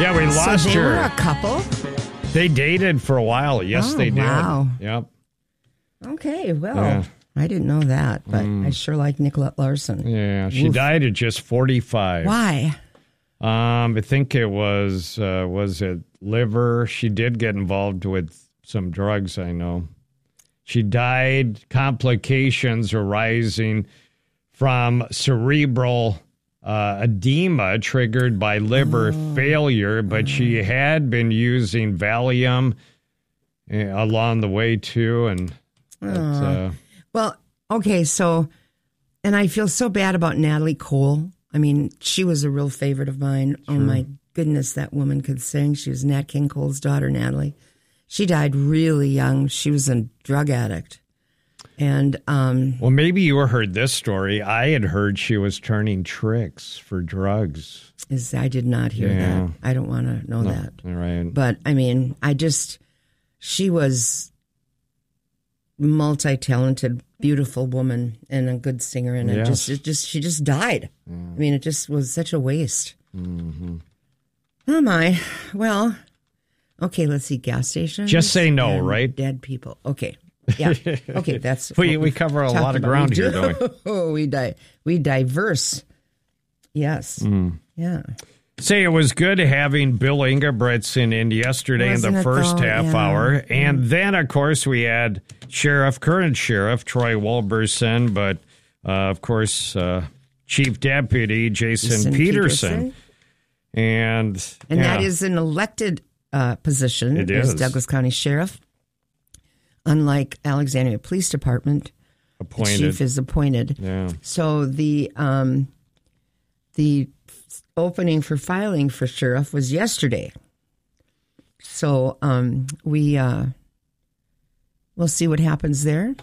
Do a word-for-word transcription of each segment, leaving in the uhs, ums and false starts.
Yeah, we lost so they her. were a couple? They dated for a while. Yes, oh, they did. Wow. Yep. Okay, well, yeah. I didn't know that, but mm. I sure like Nicolette Larson. Yeah, she Oof. died at just forty-five. Why? Um, I think it was, uh, was it liver? She did get involved with some drugs, I know. She died, complications arising from cerebral uh, edema triggered by liver oh. failure, but oh. she had been using Valium uh, along the way, too. And that's, uh, well, okay, so, and I feel so bad about Natalie Cole. I mean, she was a real favorite of mine. Sure. Oh, my goodness, that woman could sing. She was Nat King Cole's daughter, Natalie. She died really young. She was a drug addict. And um, well, maybe you heard this story. I had heard she was turning tricks for drugs. Is I did not hear yeah. that. I don't want to know no, that. All right. But, I mean, I just, she was multi-talented, beautiful woman and a good singer. And yes. it just, it just, she just died. Mm. I mean, it just was such a waste. Mm-hmm. Oh, my. Well... Okay, let's see. Gas stations. Just say no, right? Dead people. Okay. Yeah. Okay, that's we we cover a lot of ground we here, don't we? Oh, we di- we diverse. Yes. Mm. Yeah. Say it was good having Bill Ingebretson in yesterday Wasn't in the first though? half yeah. hour, and mm. then of course we had Sheriff, current Sheriff Troy Wilberson, but uh, of course uh, Chief Deputy Jason, Jason Peterson. Peterson, and and yeah. that is an elected. Uh, position it as is. Douglas County Sheriff. Unlike Alexandria Police Department, appointed. the chief is appointed. Yeah. So the um, the opening for filing for sheriff was yesterday. So um, we uh, we'll see what happens there.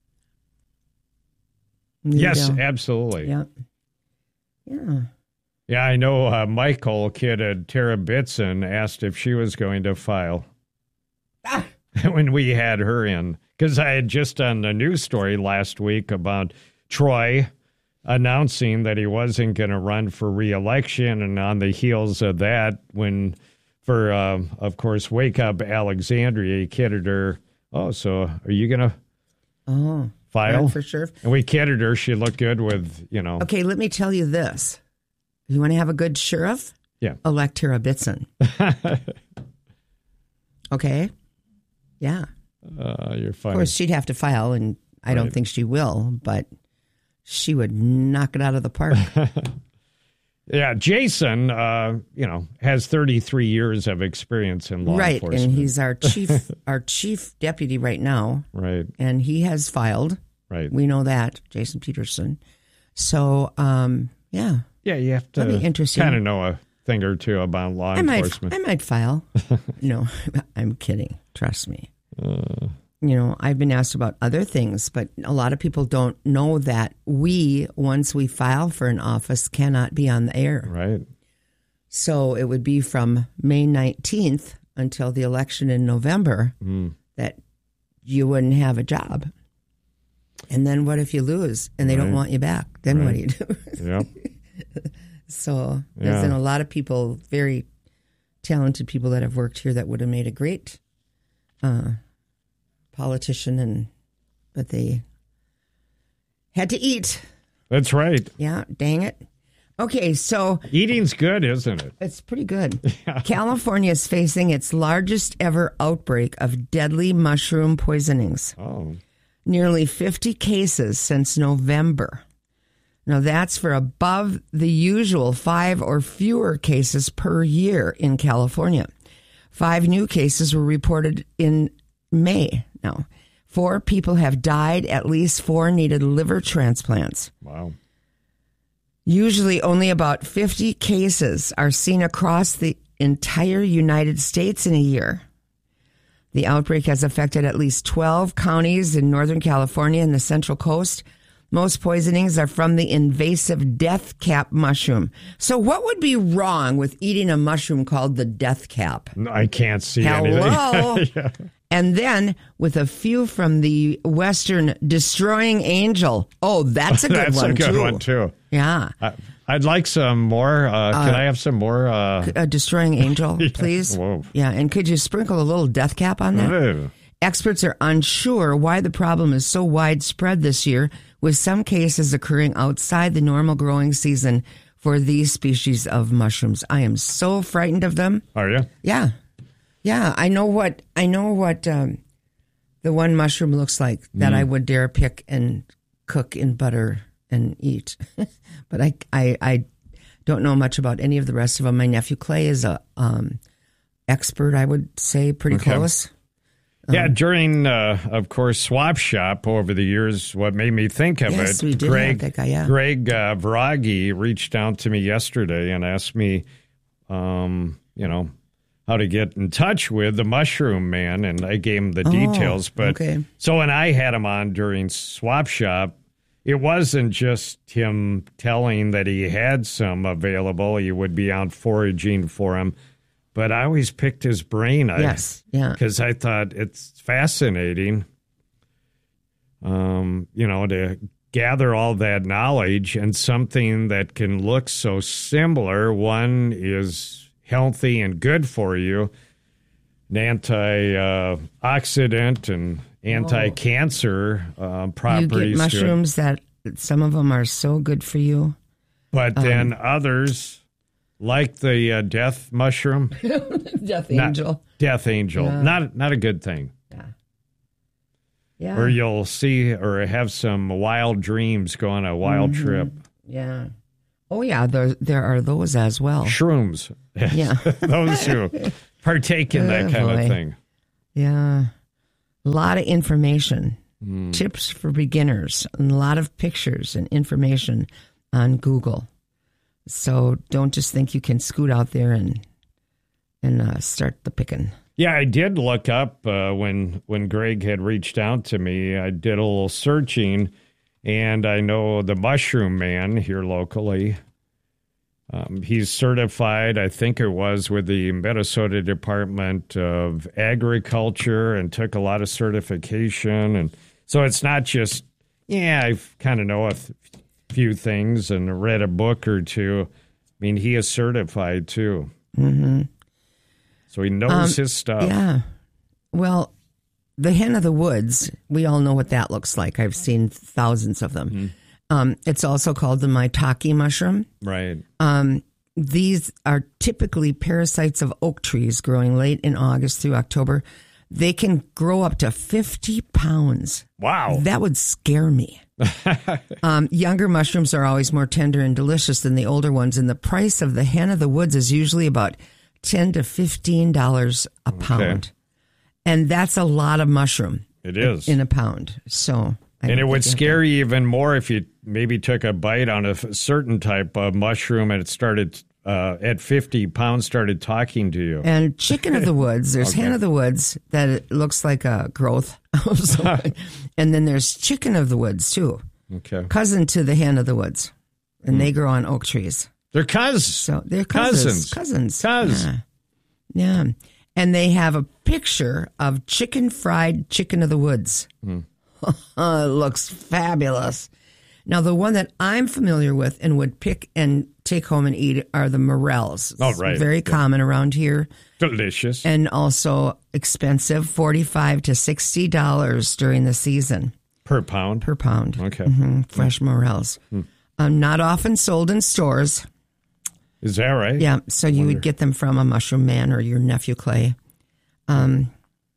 Yes, uh, absolutely. Yeah. Yeah. Yeah, I know uh, Michael, kid at Tara Bitson, asked if she was going to file ah. when we had her in. Because I had just done a news story last week about Troy announcing that he wasn't going to run for re-election. And on the heels of that, when, for, uh, of course, Wake Up Alexandria, he kidded her, oh, so are you going to oh, file? For sure. And we kidded her. She looked good with, you know. Okay, let me tell you this. You want to have a good sheriff? Yeah. Elect Tara Bitson. Okay? Yeah. Uh, you're funny. Of course, she'd have to file, and I right. don't think she will, but she would knock it out of the park. Yeah, Jason, uh, you know, has thirty-three years of experience in law right, enforcement. Right, and he's our chief, our chief deputy right now. Right. And he has filed. Right. We know that, Jason Peterson. So, um, yeah. Yeah, you have to kind of know a thing or two about law I enforcement. Might, I might file. No, I'm kidding. Trust me. Uh, you know, I've been asked about other things, but a lot of people don't know that we, once we file for an office, cannot be on the air. Right. So it would be from May nineteenth until the election in November mm. that you wouldn't have a job. And then what if you lose and they right. don't want you back? Then right. what do you do? Yep. So there's yeah. been a lot of people, very talented people that have worked here that would have made a great uh, politician, and but they had to eat. That's right. Yeah, dang it. Okay, so eating's good, isn't it? It's pretty good. Yeah. California is facing its largest ever outbreak of deadly mushroom poisonings. Oh. Nearly fifty cases since November. Now, that's for above the usual five or fewer cases per year in California. Five new cases were reported in May. Now, four people have died. At least four needed liver transplants. Wow. Usually only about fifty cases are seen across the entire United States in a year. The outbreak has affected at least twelve counties in Northern California and the Central Coast. Most poisonings are from the invasive death cap mushroom. So what would be wrong with eating a mushroom called the death cap? I can't see Hello? anything. Yeah. And then with a few from the Western destroying angel. Oh, that's a good that's one, too. That's a good too. one, too. Yeah. Uh, I'd like some more. Uh, Uh, can I have some more? Uh, A destroying angel, please. Whoa. Yeah, and could you sprinkle a little death cap on that? Ew. Experts are unsure why the problem is so widespread this year, with some cases occurring outside the normal growing season for these species of mushrooms. I am so frightened of them. Are you? Yeah. Yeah, I know what I know what um, the one mushroom looks like that Mm. I would dare pick and cook in butter and eat. But I, I I don't know much about any of the rest of them. My nephew Clay is a um, expert, I would say, pretty Okay. close. Yeah, during, uh, of course, Swap Shop over the years, what made me think of Yes, it, we did Greg, have that guy, yeah. Greg uh, Vragi reached out to me yesterday and asked me, um, you know, how to get in touch with the Mushroom Man, and I gave him the Oh, details. But okay. so when I had him on during Swap Shop, it wasn't just him telling that he had some available. He would be out foraging for him. But I always picked his brain. I, Yes, yeah. Because I thought it's fascinating, um, you know, to gather all that knowledge and something that can look so similar. One is healthy and good for you, an anti-oxidant and anti-cancer uh, properties. You get to it. mushrooms that some of them are so good for you. But then others, like the uh, death mushroom, Death not- angel. death angel, Yeah. not not a good thing. Yeah. Yeah. Or you'll see or have some wild dreams go on a wild Mm-hmm. trip. Yeah. Oh, yeah. There, there are those as well. Shrooms. Yeah. Those who partake in that Oh, kind boy. of thing. Yeah. A lot of information, Hmm. tips for beginners, and a lot of pictures and information on Google. So don't just think you can scoot out there and and uh, start the picking. Yeah, I did look up uh, when when Greg had reached out to me. I did a little searching, and I know the Mushroom Man here locally. Um, he's certified, I think it was, with the Minnesota Department of Agriculture, and took a lot of certification. And so it's not just, yeah, I kind of know a th- few things and read a book or two. I mean, he is certified too. Mm-hmm. So he knows Um, his stuff. Yeah. Well, the hen of the woods, we all know what that looks like. I've seen thousands of them. Mm-hmm. Um, it's also called the maitake mushroom. Right. Um, these are typically parasites of oak trees growing late in August through October. They can grow up to fifty pounds. Wow. That would scare me. um, younger mushrooms are always more tender and delicious than the older ones, and the price of the hen of the woods is usually about ten to fifteen dollars a pound. And that's a lot of mushroom. It is. In a pound. So, I and it don't would think scare you even more if you maybe took a bite on a f- certain type of mushroom and it started uh, at fifty pounds, started talking to you. And chicken of the woods, there's Okay. hen of the woods that it looks like a growth of something. And then there's chicken of the woods too, Okay. cousin to the hen of the woods. And they grow on oak trees. They're cousins. So they're cousins. Cousins. Cousins. Cuz. Yeah. Yeah. And they have a picture of chicken fried chicken of the woods. Mm. It looks fabulous. Now, the one that I'm familiar with and would pick and take home and eat are the morels. Oh, It's right. Very Yeah. common around here Delicious. and also expensive, forty-five to sixty dollars during the season per pound. per pound. Okay. hmm Fresh morels. Um, not often sold in stores. Is that right? Yeah, so you Wonder. would get them from a mushroom man or your nephew Clay. Um,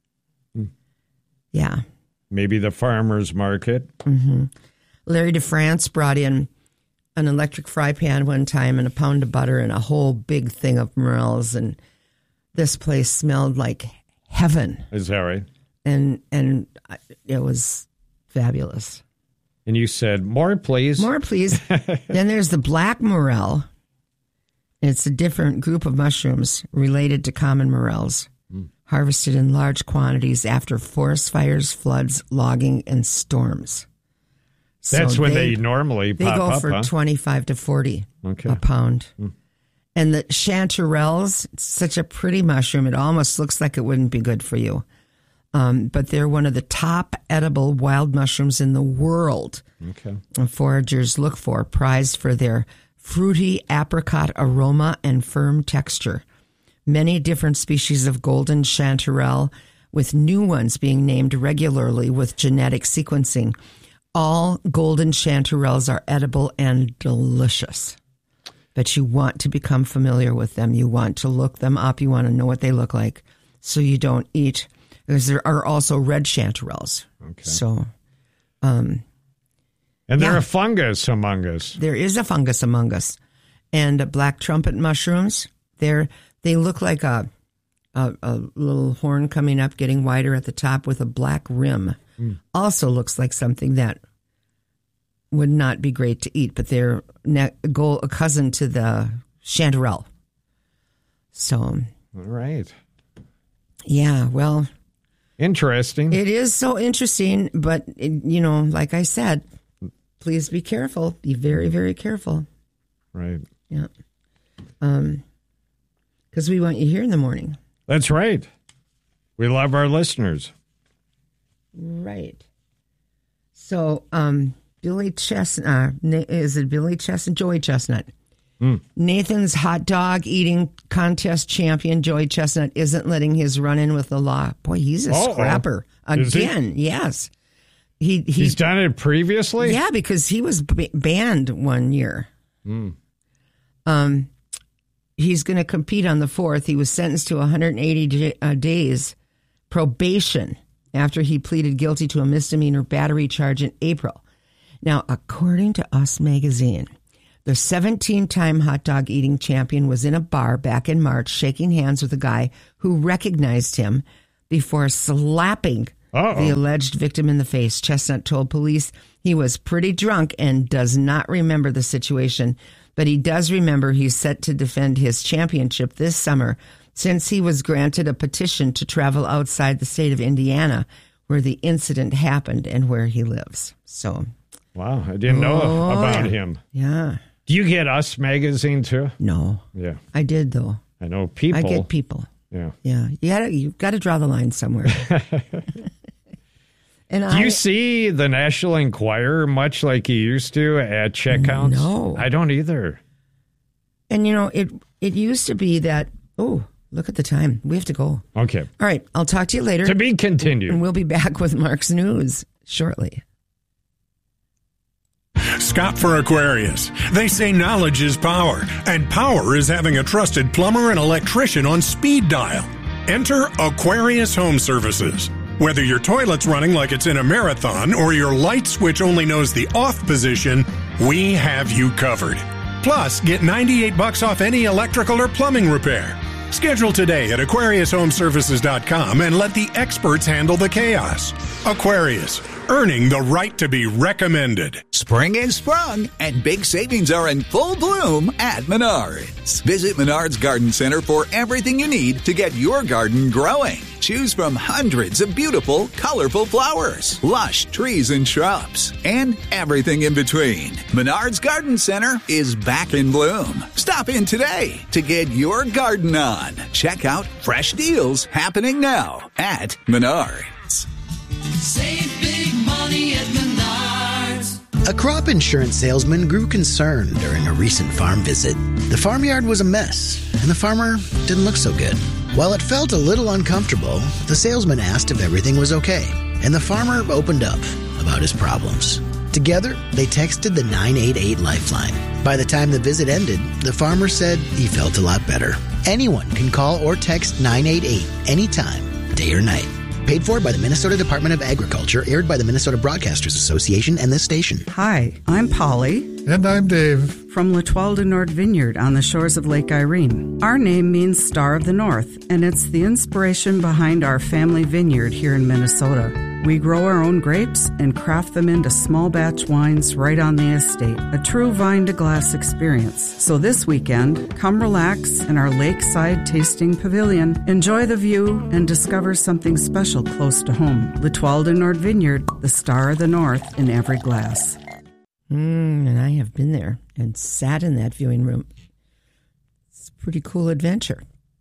yeah. Maybe the farmer's market. Larry DeFrance brought in an electric fry pan one time and a pound of butter and a whole big thing of morels, and this place smelled like heaven, Is that right? and and it was fabulous. And you said, more, please. More, please. Then there's the black morel. It's a different group of mushrooms related to common morels, harvested in large quantities after forest fires, floods, logging, and storms. That's So when they, normally They pop go up, for huh? twenty-five to forty Okay. a pound. And the chanterelles, it's such a pretty mushroom. It almost looks like it wouldn't be good for you. Um, but they're one of the top edible wild mushrooms in the world. Okay. And foragers look for, prized for their fruity apricot aroma and firm texture. Many different species of golden chanterelle, with new ones being named regularly with genetic sequencing. All golden chanterelles are edible and delicious. But you want to become familiar with them. You want to look them up. You want to know what they look like so you don't eat. Because there are also red chanterelles. Okay. So, um, and there yeah. are fungus among us. There is a fungus among us. And uh, black trumpet mushrooms, they're, they look like a, a, a little horn coming up, getting wider at the top with a black rim. Mm. Also looks like something that would not be great to eat, but they're ne- go a cousin to the chanterelle. So, all right, yeah, well, interesting. It is so interesting, but it, you know, like I said, please be careful. Be very, very careful. Right. Yeah. Um, because we want you here in the morning. That's right. We love our listeners. Right. So, um. Billy Chestnut, uh, is it Billy Chestnut? Joey Chestnut. Mm. Nathan's hot dog eating contest champion, Joey Chestnut, isn't letting his run in with the law. Boy, he's a Uh-oh. scrapper. Again, he? yes. He, he He's done it previously? Yeah, because he was b- banned one year. Mm. Um, He's going to compete on the fourth. He was sentenced to one hundred eighty j- uh, days probation after he pleaded guilty to a misdemeanor battery charge in April. Now, according to Us Magazine, the seventeen-time hot dog eating champion was in a bar back in March shaking hands with a guy who recognized him before slapping Uh-oh. the alleged victim in the face. Chestnut told police he was pretty drunk and does not remember the situation, but he does remember he's set to defend his championship this summer since he was granted a petition to travel outside the state of Indiana where the incident happened and where he lives. So... Wow, I didn't know oh, about yeah. him. Yeah. Do you get Us Magazine too? No. Yeah. I did though. I know people. I get people. Yeah. Yeah. You gotta, you've got to draw the line somewhere. And Do I, you see the National Enquirer much like you used to at checkouts? No. I don't either. And you know, it it used to be that, oh, look at the time. We have to go. Okay. All right. I'll talk to you later. To be continued. And we'll be back with Mark's News shortly. Scott for Aquarius. They say knowledge is power, and power is having a trusted plumber and electrician on speed dial. Enter Aquarius Home Services. Whether your toilet's running like it's in a marathon or your light switch only knows the off position, we have you covered. Plus, get ninety-eight bucks off any electrical or plumbing repair. Schedule today at Aquarius Home Services dot com and let the experts handle the chaos. Aquarius, earning the right to be recommended. Spring is sprung, and big savings are in full bloom at Menards. Visit Menards Garden Center for everything you need to get your garden growing. Choose from hundreds of beautiful, colorful flowers, lush trees and shrubs, and everything in between. Menards Garden Center is back in bloom. Stop in today to get your garden on. Check out fresh deals happening now at Menards. Save big money at Menards. A crop insurance salesman grew concerned during a recent farm visit. The farmyard was a mess, and the farmer didn't look so good. While it felt a little uncomfortable, the salesman asked if everything was okay, and the farmer opened up about his problems. Together, they texted the nine eight eight Lifeline. By the time the visit ended, the farmer said he felt a lot better. Anyone can call or text nine eight eight anytime, day or night. Paid for by the Minnesota Department of Agriculture, aired by the Minnesota Broadcasters Association and this station. Hi, I'm Polly. And I'm Dave. From L'Etoile du Nord Vineyard on the shores of Lake Irene. Our name means Star of the North, and it's the inspiration behind our family vineyard here in Minnesota. We grow our own grapes and craft them into small batch wines right on the estate, a true vine-to-glass experience. So this weekend, come relax in our lakeside tasting pavilion, enjoy the view, and discover something special close to home. L'Etoile du Nord Vineyard, the Star of the North in every glass. Mm, and I have been there and sat in that viewing room. It's a pretty cool adventure.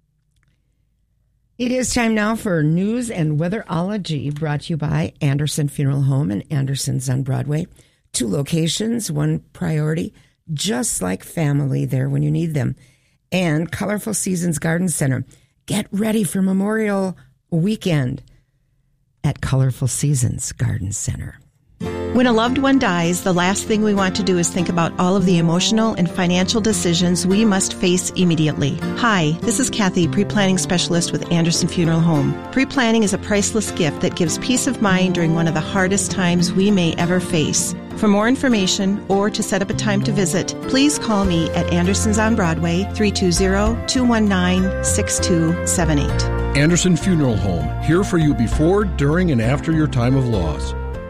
It is time now for News and Weatherology, brought to you by Anderson Funeral Home and Anderson's on Broadway. Two locations, one priority, just like family there when you need them. And Colorful Seasons Garden Center. Get ready for Memorial Weekend at Colorful Seasons Garden Center. When a loved one dies, the last thing we want to do is think about all of the emotional and financial decisions we must face immediately. Hi, this is Kathy, pre-planning specialist with Anderson Funeral Home. Pre-planning is a priceless gift that gives peace of mind during one of the hardest times we may ever face. For more information or to set up a time to visit, please call me at Anderson's on Broadway, three two zero, two one nine, six two seven eight. Anderson Funeral Home, here for you before, during, and after your time of loss.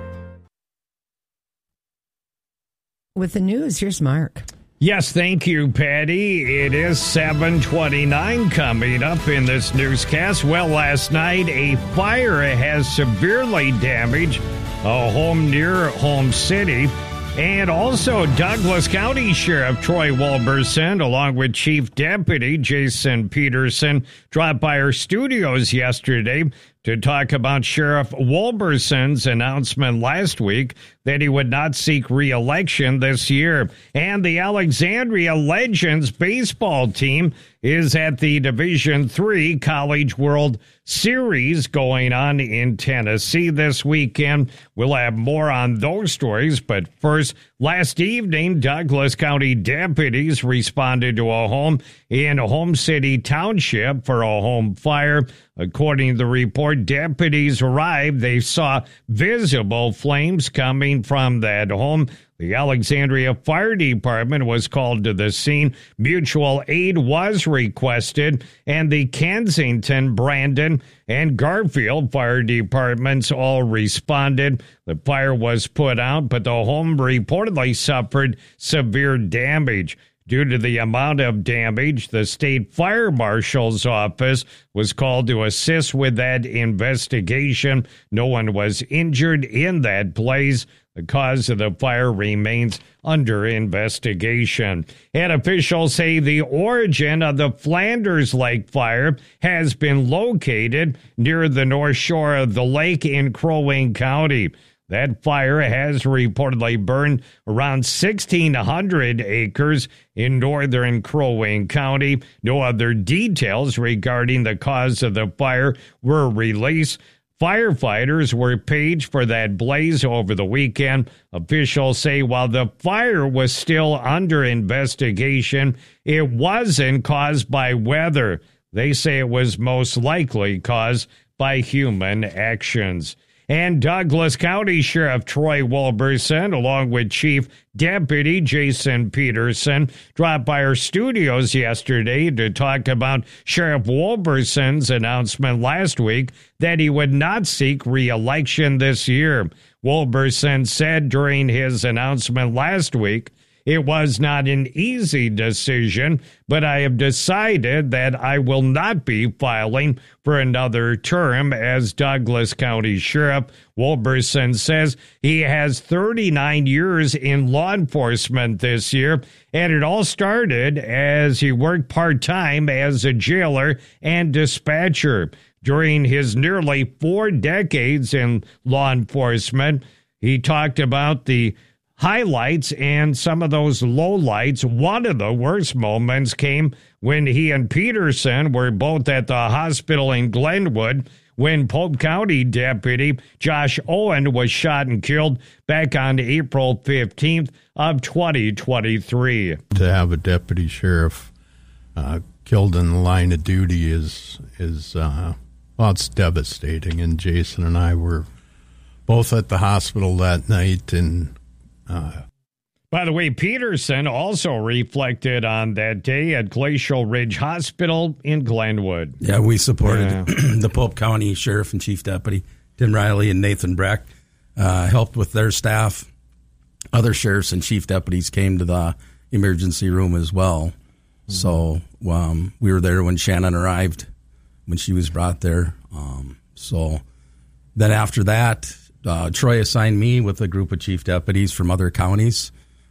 With the news, here's Mark. Yes, thank you, Patty. It is seven twenty-nine coming up in this newscast. Well, last night, a fire has severely damaged a home near Home City. And also, Douglas County Sheriff Troy Wilberson, along with Chief Deputy Jason Peterson, dropped by our studios yesterday to talk about Sheriff Wilberson's announcement last week that he would not seek re-election this year. And the Alexandria Legends baseball team is at the Division three College World Series going on in Tennessee this weekend. We'll have more on those stories, but first, last evening, Douglas County deputies responded to a home in Home City Township for a home fire. According to the report, deputies arrived. They saw visible flames coming from that home. The Alexandria Fire Department was called to the scene. Mutual aid was requested, and the Kensington, Brandon, and Garfield Fire Departments all responded. The fire was put out, but the home reportedly suffered severe damage. Due to the amount of damage, the state fire marshal's office was called to assist with that investigation. No one was injured in that blaze. The cause of the fire remains under investigation. And officials say the origin of the Flanders Lake fire has been located near the north shore of the lake in Crow Wing County. That fire has reportedly burned around sixteen hundred acres in northern Crow Wing County. No other details regarding the cause of the fire were released. Firefighters were paged for that blaze over the weekend. Officials say while the fire was still under investigation, it wasn't caused by weather. They say it was most likely caused by human actions. And Douglas County Sheriff Troy Wilberson, along with Chief Deputy Jason Peterson, dropped by our studios yesterday to talk about Sheriff Wilberson's announcement last week that he would not seek re-election this year. Wilberson said during his announcement last week, "It was not an easy decision, but I have decided that I will not be filing for another term as Douglas County Sheriff." Wilberson says he has thirty-nine years in law enforcement this year, and it all started as he worked part-time as a jailer and dispatcher. During his nearly four decades in law enforcement, he talked about the highlights and some of those lowlights. One of the worst moments came when he and Peterson were both at the hospital in Glenwood when Polk County Deputy Josh Owen was shot and killed back on April fifteenth of twenty twenty-three. To have a deputy sheriff uh, killed in the line of duty is, is uh, well, it's devastating. And Jason and I were both at the hospital that night, and Uh, By the way, Peterson also reflected on that day at Glacial Ridge Hospital in Glenwood. Yeah, we supported Yeah. the Polk County Sheriff and Chief Deputy, Tim Riley and Nathan Breck, uh, helped with their staff. Other sheriffs and chief deputies came to the emergency room as well. Mm-hmm. So um, we were there when Shannon arrived, when she was brought there. Um, so then after that, Uh, Troy assigned me with a group of chief deputies from other counties,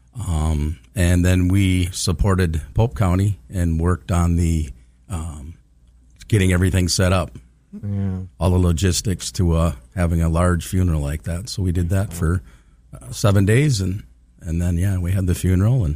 um, and then we supported Pope County and worked on the um, getting everything set up, yeah. all the logistics to uh, having a large funeral like that. So we did that for uh, seven days, and, and then, yeah, we had the funeral. And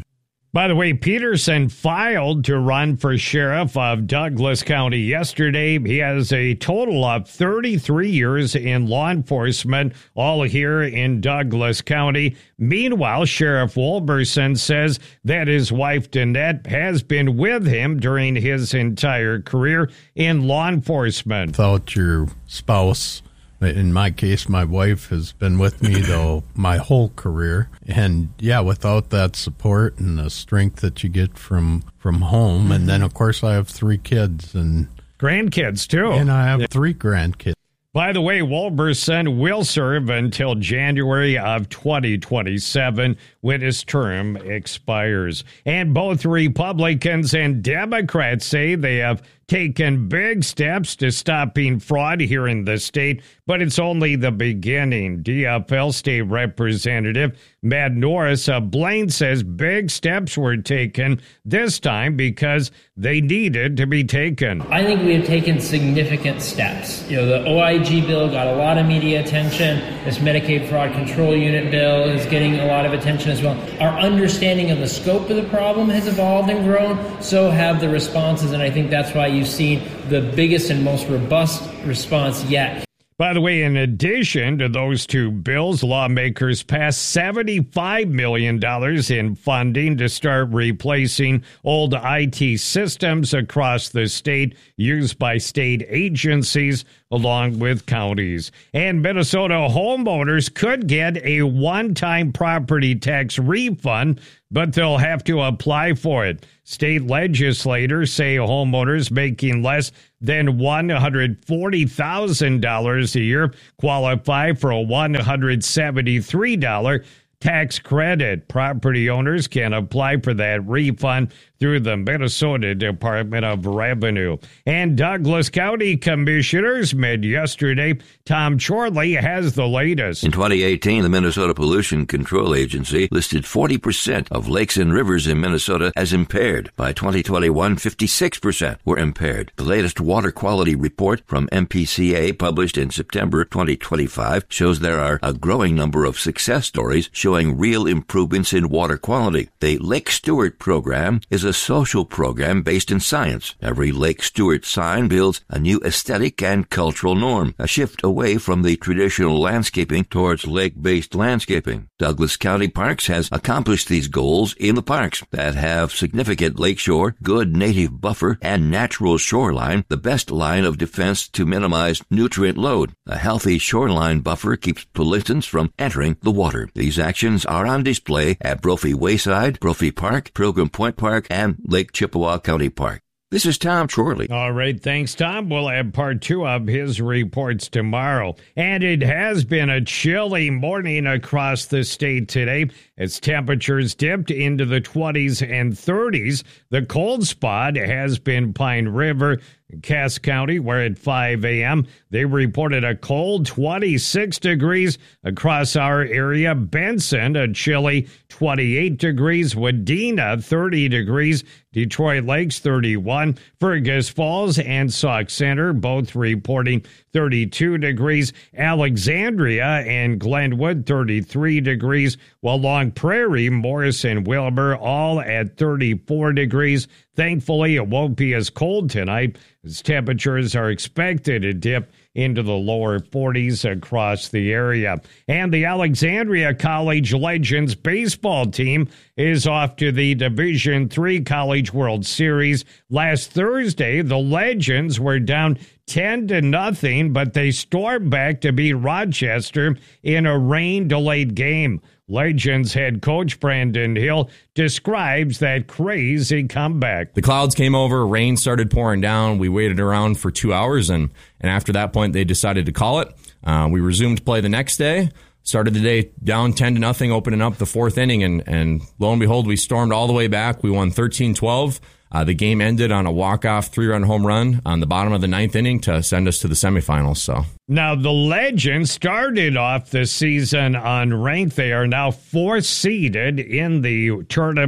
By the way, Peterson filed to run for sheriff of Douglas County yesterday. He has a total of thirty-three years in law enforcement, all here in Douglas County. Meanwhile, Sheriff Wolberson says that his wife, Danette, has been with him during his entire career in law enforcement. Without your spouse, in my case, my wife has been with me, though, my whole career. And, yeah, without that support and the strength that you get from, from home. Mm-hmm. And then, of course, I have three kids. And grandkids, too. And I have yeah. three grandkids. By the way, Wolberson will serve until January of twenty twenty-seven when his term expires. And both Republicans and Democrats say they have taken big steps to stopping fraud here in the state, but it's only the beginning. D F L State Representative Matt Norris of Blaine says big steps were taken this time because they needed to be taken. I think we have taken significant steps. You know, the O I G bill got a lot of media attention. This Medicaid Fraud Control Unit bill is getting a lot of attention as well. Our understanding of the scope of the problem has evolved and grown. So have the responses, and I think that's why you've seen the biggest and most robust response yet. By the way, in addition to those two bills, lawmakers passed seventy-five million dollars in funding to start replacing old I T systems across the state used by state agencies along with counties. And Minnesota homeowners could get a one-time property tax refund, but they'll have to apply for it. State legislators say homeowners making less than one hundred forty thousand dollars a year qualify for a one hundred seventy-three dollars tax credit. Property owners can apply for that refund through the Minnesota Department of Revenue. And Douglas County commissioners met yesterday. Tom Chorley has the latest. In twenty eighteen, the Minnesota Pollution Control Agency listed forty percent of lakes and rivers in Minnesota as impaired. By twenty twenty-one, fifty-six percent were impaired. The latest water quality report from M P C A, published in September twenty twenty-five, shows there are a growing number of success stories showing real improvements in water quality. The Lake Stewart program is a social program based in science. Every Lake Stewart sign builds a new aesthetic and cultural norm, a shift away from the traditional landscaping towards lake-based landscaping. Douglas County Parks has accomplished these goals in the parks that have significant lakeshore, good native buffer, and natural shoreline, the best line of defense to minimize nutrient load. A healthy shoreline buffer keeps pollutants from entering the water. These actions are on display at Brophy Wayside, Brophy Park, Pilgrim Point Park, and Lake Chippewa County Park. This is Tom Chorley. All right, thanks, Tom. We'll have part two of his reports tomorrow. And it has been a chilly morning across the state today as temperatures dipped into the twenties and thirties. The cold spot has been Pine River, Cass County, where at five a.m. they reported a cold twenty-six degrees across our area. Benson, a chilly twenty-eight degrees. Wadena, thirty degrees. Detroit Lakes, thirty-one. Fergus Falls and Sauk Center, both reporting thirty-two degrees. Alexandria and Glenwood, thirty-three degrees. While Long Prairie, Morris, and Wilbur, all at thirty-four degrees. Thankfully, it won't be as cold tonight, as temperatures are expected to dip into the lower forties across the area. And the Alexandria College Legends baseball team is off to the Division three College World Series. Last Thursday, the Legends were down ten to nothing, but they stormed back to beat Rochester in a rain-delayed game. Legends head coach Brandon Hill describes that crazy comeback. The clouds came over, rain started pouring down. We waited around for two hours, and, and after that point, they decided to call it. Uh, we resumed play the next day, started the day down ten to nothing, opening up the fourth inning, and, and lo and behold, we stormed all the way back. We won thirteen twelve. Uh, the game ended on a walk-off three-run home run on the bottom of the ninth inning to send us to the semifinals. So now the Legends started off the season unranked. They are now fourth seeded in the tournament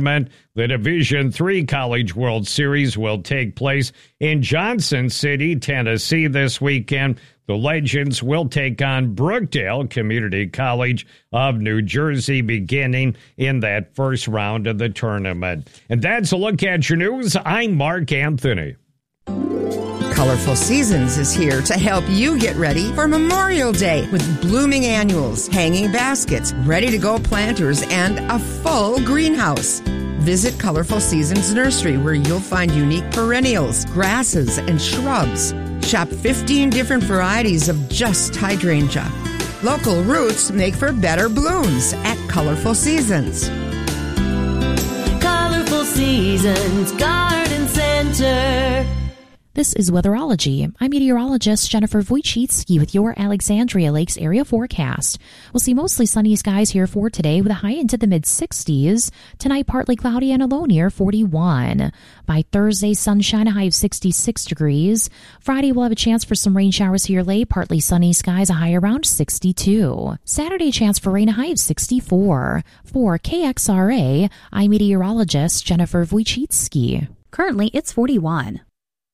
The Division three College World Series will take place in Johnson City, Tennessee this weekend. The Legends will take on Brookdale Community College of New Jersey beginning in that first round of the tournament. And that's a look at your news. I'm Mark Anthony. Colorful Seasons is here to help you get ready for Memorial Day with blooming annuals, hanging baskets, ready-to-go planters, and a full greenhouse. Visit Colorful Seasons Nursery, where you'll find unique perennials, grasses, and shrubs. Shop fifteen different varieties of just hydrangea. Local roots make for better blooms at Colorful Seasons. Colorful Seasons Garden Center. This is Weatherology. I'm meteorologist Jennifer Wojcicki with your Alexandria Lakes area forecast. We'll see mostly sunny skies here for today with a high into the mid-sixties. Tonight, partly cloudy and a low near forty-one. By Thursday, sunshine, a high of sixty-six degrees. Friday, we'll have a chance for some rain showers here late, partly sunny skies, a high around sixty-two. Saturday, chance for rain, a high of sixty-four. For K X R A, I'm meteorologist Jennifer Wojcicki. Currently, it's forty-one.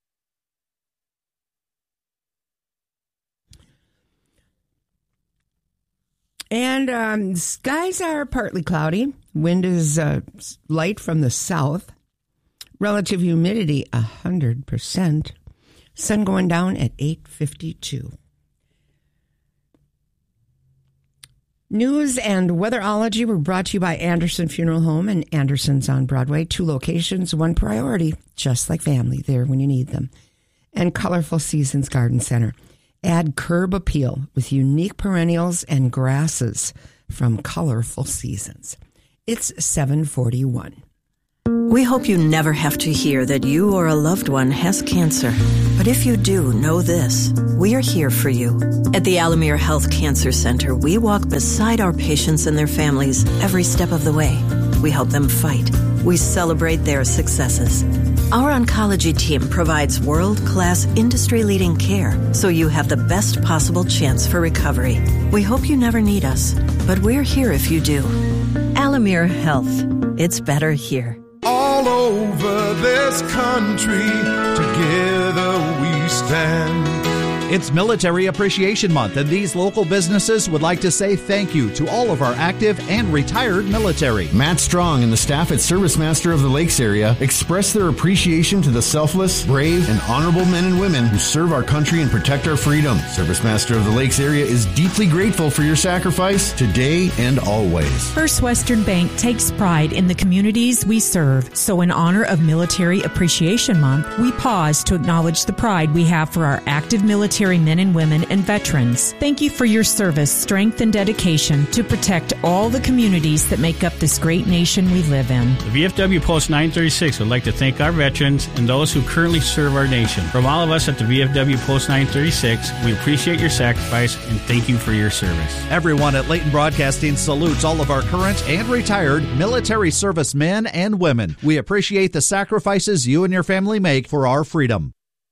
And um, skies are partly cloudy. Wind is uh, light from the south. Relative humidity, one hundred percent. Sun going down at eight fifty-two. News and weatherology were brought to you by Anderson Funeral Home and Anderson's on Broadway. Two locations, one priority, just like family, there when you need them. And Colorful Seasons Garden Center. Add curb appeal with unique perennials and grasses from Colorful Seasons. It's seven forty-one. We hope you never have to hear that you or a loved one has cancer. But if you do, know this. We are here for you. At the Alamere Health Cancer Center, we walk beside our patients and their families every step of the way. We help them fight. We celebrate their successes. Our oncology team provides world-class, industry-leading care, so you have the best possible chance for recovery. We hope you never need us, but we're here if you do. Alamere Health. It's better here. All over this country, together we stand. It's Military Appreciation Month, and these local businesses would like to say thank you to all of our active and retired military. Matt Strong and the staff at Service Master of the Lakes area express their appreciation to the selfless, brave, and honorable men and women who serve our country and protect our freedom. Service Master of the Lakes area is deeply grateful for your sacrifice today and always. First Western Bank takes pride in the communities we serve, so in honor of Military Appreciation Month, we pause to acknowledge the pride we have for our active military men and women and veterans. Thank you for your service, strength, and dedication to protect all the communities that make up this great nation we live in. The V F W Post nine thirty-six would like to thank our veterans and those who currently serve our nation. From all of us at the V F W Post nine thirty-six, we appreciate your sacrifice and thank you for your service. Everyone at Leighton Broadcasting salutes all of our current and retired military service men and women. We appreciate the sacrifices you and your family make for our freedom.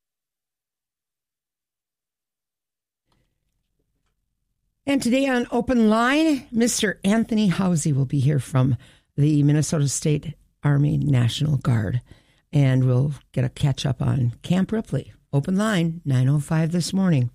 And today on Open Line, Mister Anthony Housey will be here from the Minnesota State Army National Guard. And we'll get a catch up on Camp Ripley. Open Line, nine oh five this morning.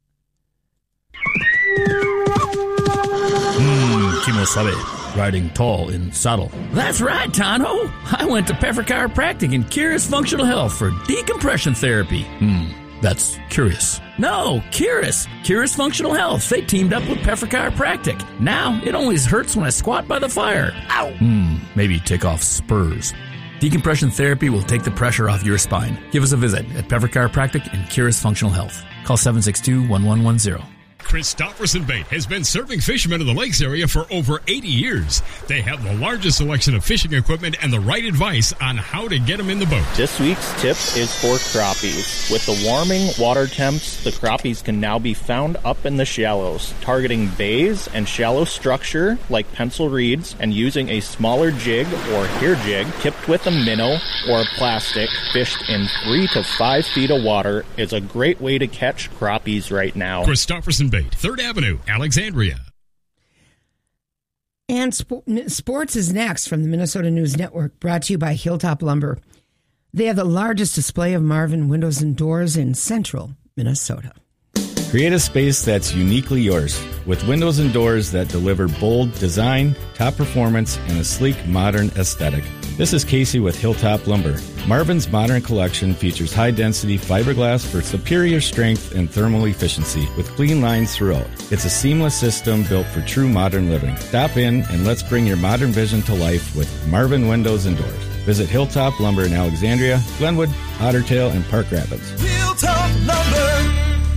Mmm, Kimo Sabe, riding tall in saddle. That's right, Tano. I went to Peffer Chiropractic and Curious Functional Health for decompression therapy. Hmm. That's curious. No, Curious. Curious Functional Health. They teamed up with Peffer Chiropractic. Now, it always hurts when I squat by the fire. Ow! Hmm, maybe take off spurs. Decompression therapy will take the pressure off your spine. Give us a visit at Peffer Chiropractic and Curious Functional Health. Call seven six two, one one one zero. Christofferson Bait has been serving fishermen in the lakes area for over eighty years. They have the largest selection of fishing equipment and the right advice on how to get them in the boat. This week's tip is for crappies. With the warming water temps, the crappies can now be found up in the shallows, targeting bays and shallow structure like pencil reeds and using a smaller jig or hair jig tipped with a minnow or plastic fished in three to five feet of water is a great way to catch crappies right now. Christofferson Bait, third Avenue, Alexandria. And sp- sports is next from the Minnesota News Network, brought to you by Hilltop Lumber. They have the largest display of Marvin windows and doors in central Minnesota. Create a space that's uniquely yours with windows and doors that deliver bold design, top performance, and a sleek, modern aesthetic. This is Casey with Hilltop Lumber. Marvin's modern collection features high-density fiberglass for superior strength and thermal efficiency with clean lines throughout. It's a seamless system built for true modern living. Stop in and let's bring your modern vision to life with Marvin Windows and Doors. Visit Hilltop Lumber in Alexandria, Glenwood, Otter Tail, and Park Rapids. Hilltop Lumber.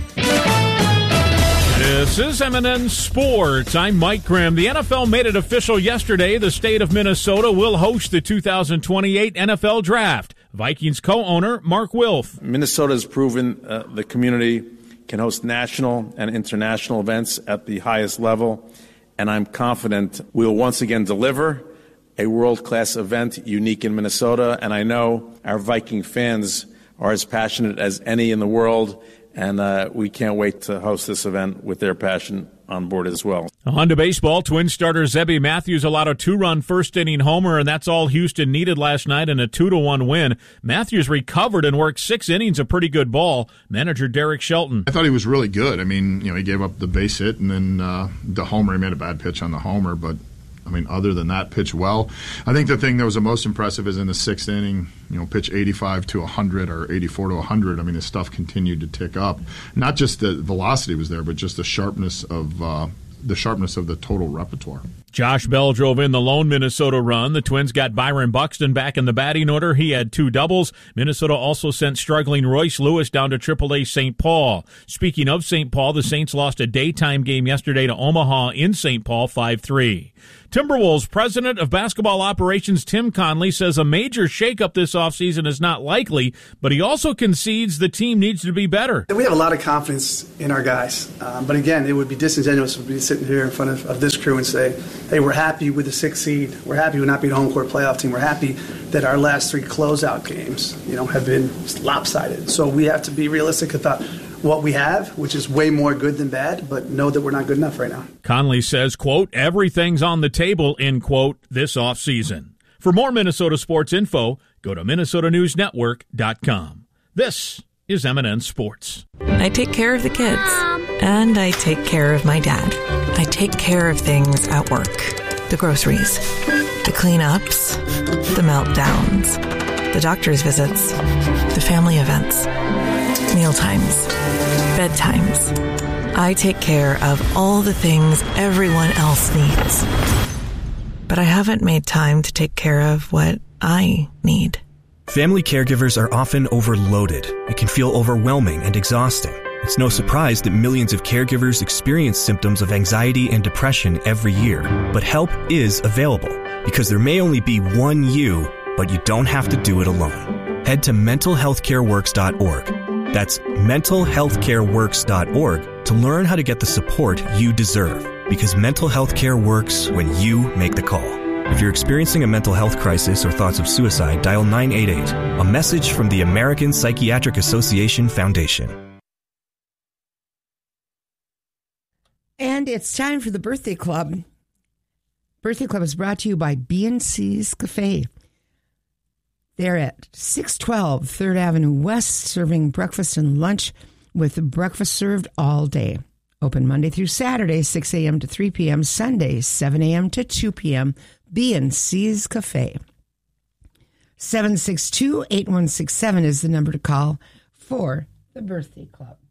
This is M and N Sports. I'm Mike Grimm. The N F L made it official yesterday. The state of Minnesota will host the two thousand twenty-eight N F L Draft. Vikings co-owner Mark Wilf. Minnesota has proven uh, the community can host national and international events at the highest level, and I'm confident we will once again deliver a world-class event unique in Minnesota, and I know our Viking fans are as passionate as any in the world, and uh, we can't wait to host this event with their passion on board as well. On to baseball. Twins starter Zebby Matthews allowed a two-run first-inning homer, and that's all Houston needed last night in a two to one win. Matthews recovered and worked six innings of pretty good ball. Manager Derek Shelton. I thought he was really good. I mean, you know, he gave up the base hit and then uh, the homer. He made a bad pitch on the homer, but I mean, other than that, pitch well. I think the thing that was the most impressive is in the sixth inning, you know, pitch eighty-five to one hundred or eighty-four to one hundred. I mean, his stuff continued to tick up. Not just the velocity was there, but just the sharpness of uh, the sharpness of the total repertoire. Josh Bell drove in the lone Minnesota run. The Twins got Byron Buxton back in the batting order. He had two doubles. Minnesota also sent struggling Royce Lewis down to triple A Saint Paul. Speaking of Saint Paul, the Saints lost a daytime game yesterday to Omaha in Saint Paul five three. Timberwolves president of basketball operations Tim Conley says a major shakeup this offseason is not likely, but he also concedes the team needs to be better. We have a lot of confidence in our guys, um, but again, it would be disingenuous to be sitting here in front of, of this crew and say, hey, we're happy with the sixth seed. We're happy with not being a home court playoff team. We're happy that our last three closeout games, you know, have been lopsided. So we have to be realistic about what we have, which is way more good than bad, but know that we're not good enough right now. Conley says, quote, everything's on the table, end quote, this offseason. For more Minnesota sports info, go to Minnesota News Network dot com. This is M and N Sports. I take care of the kids, and I take care of my dad. I take care of things at work. The groceries, the cleanups, the meltdowns, the doctor's visits, the family events, mealtimes, bedtimes. I take care of all the things everyone else needs. But I haven't made time to take care of what I need. Family caregivers are often overloaded. It can feel overwhelming and exhausting. It's no surprise that millions of caregivers experience symptoms of anxiety and depression every year. But help is available, because there may only be one you, but you don't have to do it alone. Head to mental health care works dot org. That's mental health care works dot org to learn how to get the support you deserve, because mental health care works when you make the call. If you're experiencing a mental health crisis or thoughts of suicide, dial nine eight eight. A message from the American Psychiatric Association Foundation. And it's time for the Birthday Club. Birthday Club is brought to you by B and C's Cafe. They're at six twelve third Avenue West, serving breakfast and lunch with breakfast served all day. Open Monday through Saturday, six a.m. to three p.m., Sunday, seven a.m. to two p.m., B and C's Cafe. seven six two, eight one six seven is the number to call for the Birthday Club.